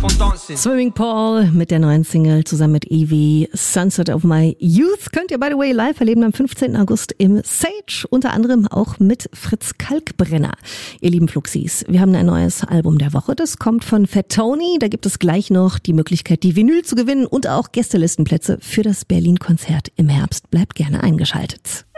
Swimming Paul mit der neuen Single zusammen mit Evie, Sunset of My Youth. Könnt ihr, by the way, live erleben am 15. August im Sage. Unter anderem auch mit Fritz Kalkbrenner. Ihr lieben Fluxis, wir haben ein neues Album der Woche. Das kommt von Fat Tony. Da gibt es gleich noch die Möglichkeit, die Vinyl zu gewinnen und auch Gästelistenplätze für das Berlin-Konzert im Herbst. Bleibt gerne eingeschaltet.